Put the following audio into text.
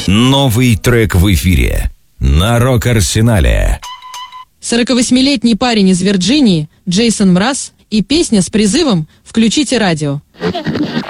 Новый трек в эфире на Рок-Арсенале. 48-летний парень из Вирджинии Джейсон Мраз и песня с призывом «Включите радио».